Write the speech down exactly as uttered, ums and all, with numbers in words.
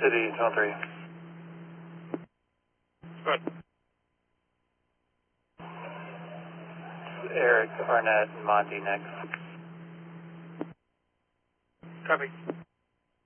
City, Channel three. Good. Eric, Arnett, and Monty next. Copy.